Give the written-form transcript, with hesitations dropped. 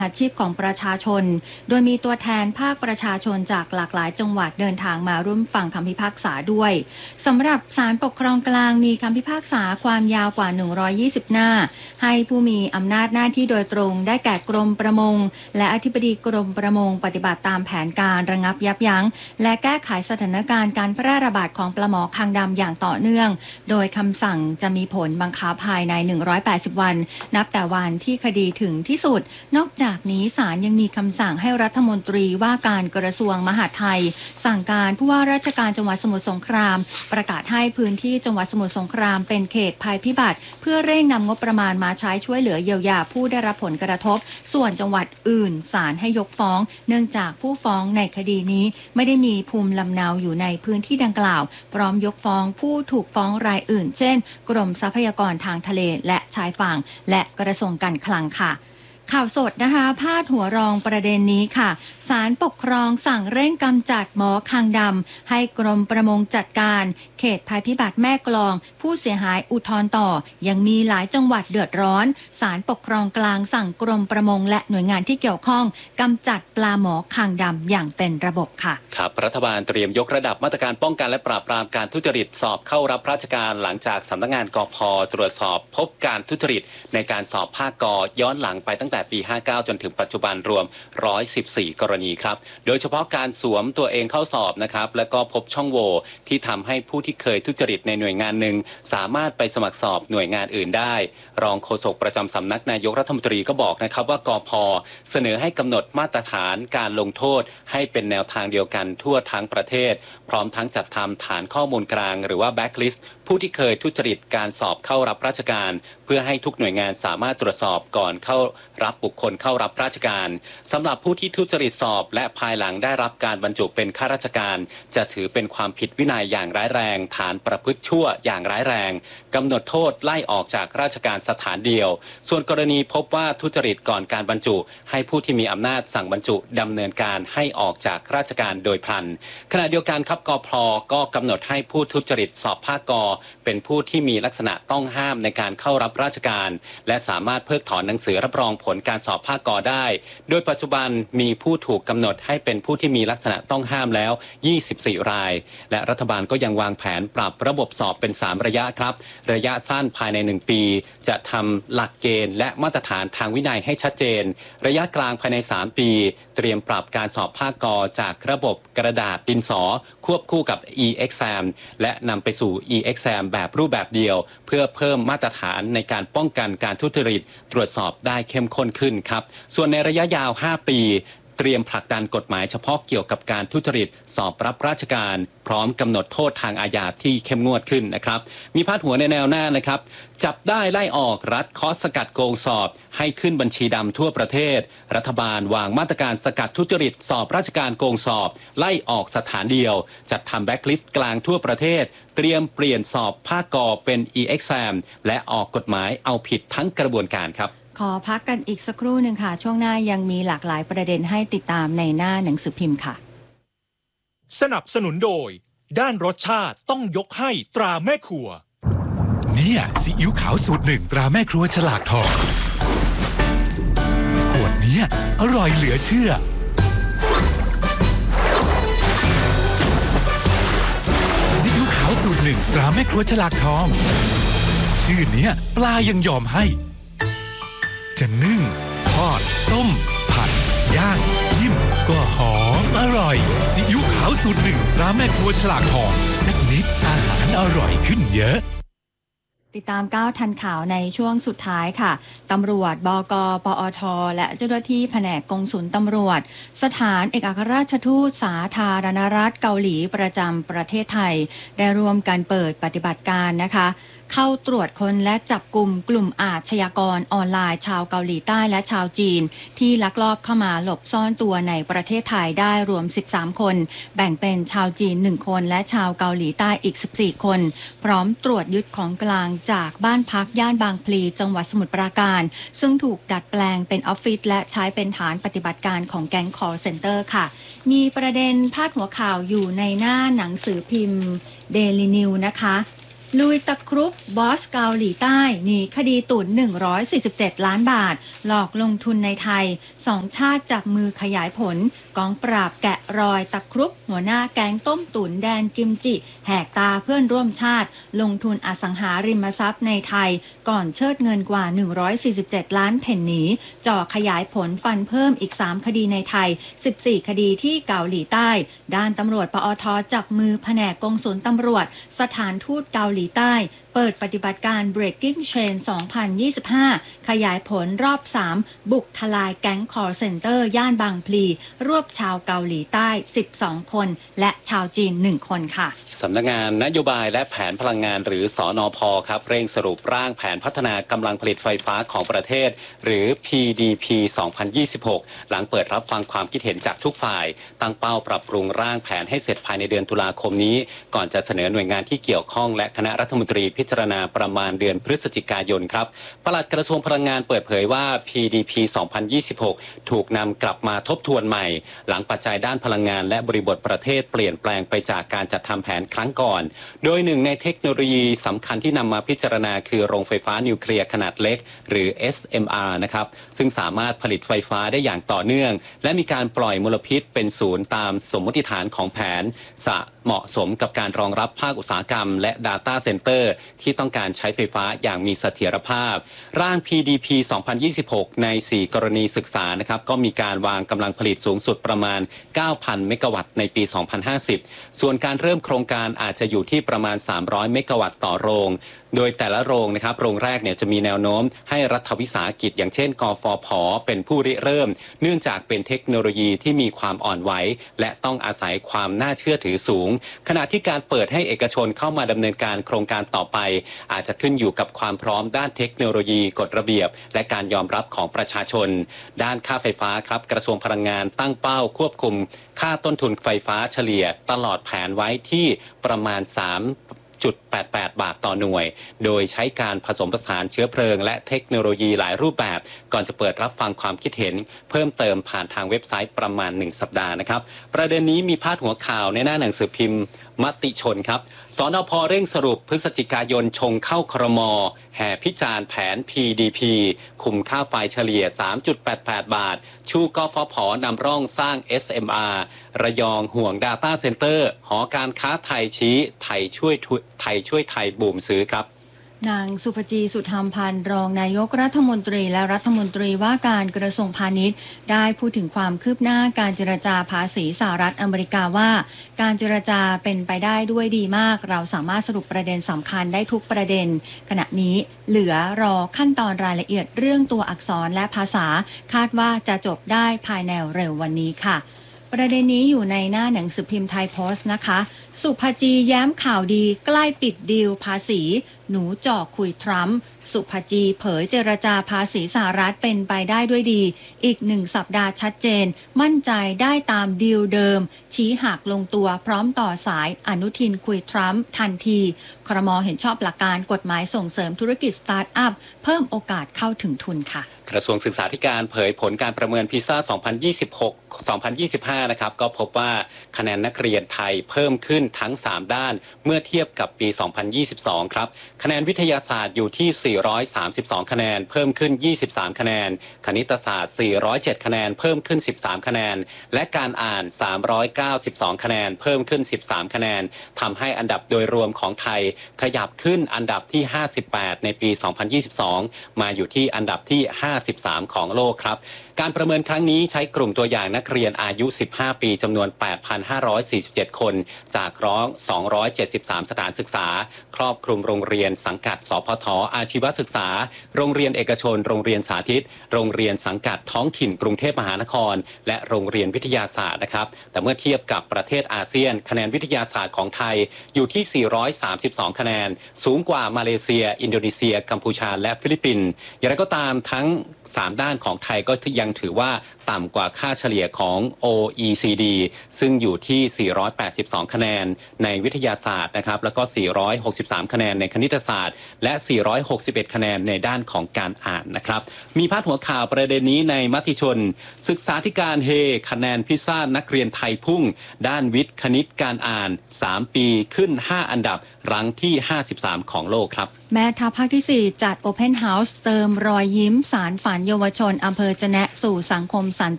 อาชีพของประชาชนโดยมีตัวแทนภาคประชาชนจากหลากหลายจังหวัดเดินทางมาร่วมฟังคำพิพากษาด้วยสำหรับศาลปกครองกลางมีคำพิพากษาความยาวกว่า120หน้าให้ผู้มีอำนาจหน้าที่โดยตรงได้แก่กรมประมงและอธิบดีกรมประมงปฏิบัติตามแผนการระงับยับยั้งและแก้ไขสถานการณ์การแพร่ระบาดของปลาหมอคางดำอย่างต่อเนื่องโดยคำสั่งจะมีผลบังคับภายใน180วันนับแต่วันที่คดีถึงที่สุดนอกจากนี้ศาลยังมีคำสั่งให้รัฐมนตรีว่าการกระทรวงมหาดไทยสั่งการผู้ว่าราชการจังหวัดสมุทรสงครามประกาศให้พื้นที่จังหวัดสมุทรสงครามเป็นเขตภัยพิบัติเพื่อเร่งนำงบประมาณมาใช้ช่วยเหลือเยียวยาผู้ได้รับผลกระทบส่วนจังหวัดอื่นศาลให้ยกฟ้องเนื่องจากผู้ฟ้องในคดีนี้ไม่ได้มีภูมิลำเนาอยู่ในพื้นที่ดังกล่าวพร้อมยกฟ้องผู้ถูกฟ้องรายอื่นเช่นกรมทรัพยากรทางทะเลและชายฝั่งและกระทรวงการคลังค่ะข่าวสดนะคะพาดหัวรองประเด็นนี้ค่ะศาลปกครองสั่งเร่งกำจัดหมอคางดำให้กรมประมงจัดการเขตภัยพิบัติแม่กลองผู้เสียหายอุทธรณ์ต่อยังมีหลายจังหวัดเดือดร้อนศาลปกครองกลางสั่งกรมประมงและหน่วยงานที่เกี่ยวข้องกำจัดปลาหมอคางดำอย่างเป็นระบบค่ะครับรัฐบาลเตรียมยกระดับมาตรการป้องกันและปราบปรามการทุจริตสอบเข้ารับราชการหลังจากสำนักงานกพ.ตรวจสอบพบการทุจริตในการสอบภาคก.ย้อนหลังไปตั้งแต่ปี59จนถึงปัจจุบันรวม114กรณีครับโดยเฉพาะการสวมตัวเองเข้าสอบนะครับและก็พบช่องโหว่ที่ทำให้ผู้ที่เคยทุจริตในหน่วยงานหนึ่งสามารถไปสมัครสอบหน่วยงานอื่นได้รองโฆษกประจำสำนักนายกรัฐมนตรีก็บอกนะครับว่ากพ.เสนอให้กำหนดมาตรฐานการลงโทษให้เป็นแนวทางเดียวกันทั่วทั้งประเทศพร้อมทั้งจัดทำฐานข้อมูลกลางหรือว่าแบ็คลิสต์ผู้ที่เคยทุจริตการสอบเข้ารับราชการเพื่อให้ทุกหน่วยงานสามารถตรวจสอบก่อนเข้ารับบุคคลเข้ารับราชการสำหรับผู้ที่ทุจริตสอบและภายหลังได้รับการบรรจุเป็นข้าราชการจะถือเป็นความผิดวินัยอย่างร้ายแรงฐานประพฤติชั่วอย่างร้ายแรงกำหนดโทษไล่ออกจากราชการสถานเดียวส่วนกรณีพบว่าทุจริตก่อนการบรรจุให้ผู้ที่มีอำนาจสั่งบรรจุดำเนินการให้ออกจากราชการโดยพลันขณะเดียวกันครับกพ.ก็กำหนดให้ผู้ทุจริตสอบภาคก.เป็นผู้ที่มีลักษณะต้องห้ามในการเข้ารับราชการและสามารถเพิกถอนหนังสือรับรองผลการสอบภาคก.ได้โดยปัจจุบันมีผู้ถูกกำหนดให้เป็นผู้ที่มีลักษณะต้องห้ามแล้ว24รายและรัฐบาลก็ยังวางแผนปรับระบบสอบเป็น3ระยะครับระยะสั้นภายใน1ปีจะทำหลักเกณฑ์และมาตรฐานทางวินัยให้ชัดเจนระยะกลางภายใน3ปีเตรียมปรับการสอบภาคก.จากระบบกระดาษดินสอควบคู่กับ e-exam และนำไปสู่ e-exam แบบรูปแบบเดียวเพื่อเพิ่มมาตรฐานในการป้องกันการทุจริตตรวจสอบได้เข้มข้นขึ้นครับส่วนในระยะยาว5ปีเตรียมผลักดันกฎหมายเฉพาะเกี่ยวกับการทุจริตสอบรับราชการพร้อมกำหนดโทษทางอาญาที่เข้มงวดขึ้นนะครับมีพาดหัวในแนวหน้านะครับจับได้ไล่ออกรัฐเคาะสกัดโกงสอบให้ขึ้นบัญชีดำทั่วประเทศรัฐบาลวางมาตรการสกัดทุจริตสอบราชการโกงสอบไล่ออกสถานเดียวจัดทำแบ็คลิสต์กลางทั่วประเทศเตรียมเปลี่ยนสอบภาคก.เป็น e-exam และออกกฎหมายเอาผิดทั้งกระบวนการครับขอพักกันอีกสักครู่หนึ่งค่ะช่วงหน้ายังมีหลากหลายประเด็นให้ติดตามในหน้าหนังสือพิมพ์ค่ะสนับสนุนโดยด้านรสชาติต้องยกให้ตราแม่ครัวเนี่ยซีอิ๊วขาวสูตร1ตราแม่ครัวฉลากทองขวดนี้อร่อยเหลือเชื่อซีอิ๊วขาวสูตร1ตราแม่ครัวฉลากทองชื่อนี้ปลายังยอมให้จะนึ่งทอดต้มผัดย่างจิ้มก็หอมอร่อยซีอิ๊วขาวสูตร1ตราแม่ครัวฉลากทองสักนิดอาหารอร่อยขึ้นเยอะติดตามก้าวทันข่าวในช่วงสุดท้ายค่ะตำรวจบก.ปอท.และเจ้าหน้าที่แผนกกงสุลตำรวจสถานเอกอัครราชทูตสาธารณรัฐเกาหลีประจำประเทศไทยได้ร่วมกันเปิดปฏิบัติการนะคะเข้าตรวจค้นและจับกลุ่มอาชญากรออนไลน์ชาวเกาหลีใต้และชาวจีนที่ลักลอบเข้ามาหลบซ่อนตัวในประเทศไทยได้รวม13คนแบ่งเป็นชาวจีน1คนและชาวเกาหลีใต้อีก14คนพร้อมตรวจยึดของกลางจากบ้านพักย่านบางพลีจังหวัดสมุทรปราการซึ่งถูกดัดแปลงเป็นออฟฟิศและใช้เป็นฐานปฏิบัติการของแก๊ง call center ค่ะมีประเด็นพาดหัวข่าวอยู่ในหน้าหนังสือพิมพ์ Daily News นะคะลุยตะครุบบอสเกาหลีใต้หนีคดีตุ๋น147 ล้านบาทหลอกลงทุนในไทย2ชาติจับมือขยายผลกองปราบแกะรอยตะครุบหัวหน้าแก๊งต้มตุ๋นแดนกิมจิแหกตาเพื่อนร่วมชาติลงทุนอสังหาริมทรัพย์ในไทยก่อนเชิดเงินกว่า147 ล้านเพ่นหนีจ่อขยายผลฟันเพิ่มอีก3คดีในไทย14คดีที่เกาหลีใต้ด้านตำรวจปอทจับมือแผนกกงสุลตำรวจสถานทูตเกาหลีใต้เปิดปฏิบัติการ Breaking Chain 2025 ขยายผลรอบ 3 บุกทลายแก๊ง Call Center ย่านบางพลีรวบชาวเกาหลีใต้ 12 คนและชาวจีน 1 คนค่ะสำนักงานนโยบายและแผนพลังงานหรือสนพ.ครับเร่งสรุปร่างแผนพัฒนากำลังผลิตไฟฟ้าของประเทศหรือ PDP 2026 หลังเปิดรับฟังความคิดเห็นจากทุกฝ่ายตั้งเป้าปรับปรุงร่างแผนให้เสร็จภายในเดือนตุลาคมนี้ก่อนจะเสนอหน่วยงานที่เกี่ยวข้องและคณะรัฐมนตรีพิจารณาประมาณเดือนพฤศจิกายนครับปลัดกระทรวงพลังงานเปิดเผยว่า PDP 2026 ถูกนำกลับมาทบทวนใหม่หลังปัจจัยด้านพลังงานและบริบทประเทศเปลี่ยนแปลงไปจากการจัดทำแผนครั้งก่อนโดยหนึ่งในเทคโนโลยีสำคัญที่นำมาพิจารณาคือโรงไฟฟ้านิวเคลียร์ขนาดเล็กหรือ SMR นะครับซึ่งสามารถผลิตไฟฟ้าได้อย่างต่อเนื่องและมีการปล่อยมลพิษเป็นศูนย์ตามสมมติฐานของแผนเหมาะสมกับการรองรับภาคอุตสาหกรรมและ Data Center ที่ต้องการใช้ไฟฟ้าอย่างมีเสถียรภาพร่าง PDP 2026 ใน 4 กรณีศึกษานะครับก็มีการวางกำลังผลิตสูงสุดประมาณ 9,000 เมกะวัตต์ในปี 2050 ส่วนการเริ่มโครงการอาจจะอยู่ที่ประมาณ 300 เมกะวัตต์ต่อโรงโดยแต่ละโรงนะครับโรงแรกเนี่ยจะมีแนวโน้มให้รัฐวิสาหกิจอย่างเช่นกฟผ.เป็นผู้ริเริ่มเนื่องจากเป็นเทคโนโลยีที่มีความอ่อนไหวและต้องอาศัยความน่าเชื่อถือสูงขณะที่การเปิดให้เอกชนเข้ามาดำเนินการโครงการต่อไปอาจจะขึ้นอยู่กับความพร้อมด้านเทคโนโลยีกฎระเบียบและการยอมรับของประชาชนด้านค่าไฟฟ้าครับกระทรวงพลังงานตั้งเป้าควบคุมค่าต้นทุนไฟฟ้าเฉลี่ยตลอดแผนไว้ที่ประมาณ3.88 บาทต่อหน่วยโดยใช้การผสมผสานเชื้อเพลิงและเทคโนโลยีหลายรูปแบบก่อนจะเปิดรับฟังความคิดเห็นเพิ่มเติมผ่านทางเว็บไซต์ประมาณ1สัปดาห์นะครับประเด็นนี้มีพาดหัวข่าวในหน้าหนังสือพิมพ์มติชนครับสนพ.เร่งสรุปพฤศจิกายนชงเข้าครม.แห่พิจารณ์แผน PDP คุมค่าไฟเฉลี่ย 3.88 บาทชูกฟผ.นำร่องสร้าง SMR ระยองห่วง Data Center หอการค้าไทยชี้ไทยช่วยไทยบูมซื้อครับนางสุภจีสุธรรมพันธ์รองนายกรัฐมนตรีและรัฐมนตรีว่าการกระทรวงพาณิชย์ได้พูดถึงความคืบหน้าการเจรจาภาษีสหรัฐอเมริกาว่าการเจรจาเป็นไปได้ด้วยดีมากเราสามารถสรุปประเด็นสำคัญได้ทุกประเด็นขณะนี้เหลือรอขั้นตอนรายละเอียดเรื่องตัวอักษรและภาษาคาดว่าจะจบได้ภายในเร็ววันนี้ค่ะประเด็นนี้อยู่ในหน้าหนังสือพิมพ์ไทยโพสต์นะคะสุภจีแย้มข่าวดีใกล้ปิดดีลภาษีหนูจ่อคุยทรัมป์สุภจีเผยเจรจาภาษีสหรัฐเป็นไปได้ด้วยดีอีก1 สัปดาห์ชัดเจนมั่นใจได้ตามดีลเดิมชี้หากลงตัวพร้อมต่อสายอนุทินคุยทรัมป์ทันทีครม.เห็นชอบหลักการกฎหมายส่งเสริมธุรกิจสตาร์ทอัพเพิ่มโอกาสเข้าถึงทุนค่ะกระทรวงศึกษาธิการเผยผลการประเมินพีซ่า 2025 นะครับก็พบว่าคะแนนนักเรียนไทยเพิ่มขึ้นทั้ง 3 ด้านเมื่อเทียบกับปี 2022 ครับคะแนนวิทยาศาสตร์อยู่ที่ 432 คะแนนเพิ่มขึ้น 23 คะแนนคณิตศาสตร์ 407 คะแนนเพิ่มขึ้น 13 คะแนนและการอ่าน 392 คะแนนเพิ่มขึ้น 13 คะแนนทำให้อันดับโดยรวมของไทยขยับขึ้นอันดับที่ 58 ในปี 2022 มาอยู่ที่อันดับที่ 53 ของโลกครับการประเมินครั้งนี้ใช้กลุ่มตัวอย่างนักเรียนอายุ 15 ปีจำนวน 8,547 คนจาก273 สถานศึกษาครอบคลุมโรงเรียนสังกัดสพท.อาชีวศึกษาโรงเรียนเอกชนโรงเรียนสาธิตโรงเรียนสังกัดท้องถิ่นกรุงเทพมหานครและโรงเรียนวิทยาศาสตร์นะครับแต่เมื่อเทียบกับประเทศอาเซียนคะแนนวิทยาศาสตร์ของไทยอยู่ที่ 432 คะแนนสูงกว่ามาเลเซียอินโดนีเซียกัมพูชาและฟิลิปปินส์อย่างไรก็ตามทั้ง3ด้านของไทยก็ยังถือว่าต่ำกว่าค่าเฉลี่ยของ OECD ซึ่งอยู่ที่ 482 คะแนนในวิทยาศาสตร์นะครับแล้วก็ 463 คะแนนในคณิตศาสตร์และ 81 คะแนนในด้านของการอ่านนะครับมีพาดหัวข่าวประเด็นนี้ในมติชนศึกษาธิการเฮคะแนนพิซซ่านักเรียนไทยพุ่งด้านวิทย์คณิตการอ่าน3 ปีขึ้น5 อันดับรั้งที่53ของโลกครับแม่ทัพภาคที่ 4 จัด Open House เติมรอยยิ้มสารฝันเยาวชนอำเภอจะแนะสู่สังคมสัน